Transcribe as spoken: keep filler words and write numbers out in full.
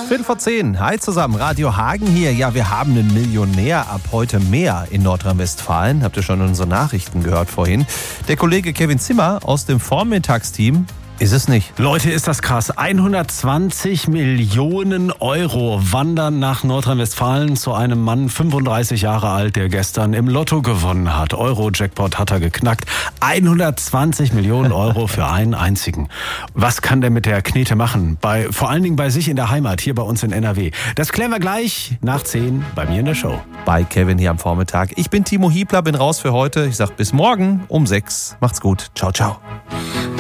Viertel vor zehn. Hi zusammen, Radio Hagen hier. Ja, wir haben einen Millionär ab heute mehr in Nordrhein-Westfalen. Habt ihr schon unsere Nachrichten gehört vorhin? Der Kollege Kevin Zimmer aus dem Vormittagsteam ist es nicht. Leute, ist das krass. hundertzwanzig Millionen Euro wandern nach Nordrhein-Westfalen zu einem Mann, fünfunddreißig Jahre alt, der gestern im Lotto gewonnen hat. Euro-Jackpot hat er geknackt. hundertzwanzig Millionen Euro für einen einzigen. Was kann der mit der Knete machen? Bei, vor allen Dingen bei sich in der Heimat, hier bei uns in N R W. Das klären wir gleich nach zehn bei mir in der Show. Bei Kevin hier am Vormittag. Ich bin Timo Hiebler, bin raus für heute. Ich sag bis morgen um sechs. Macht's gut. Ciao, ciao.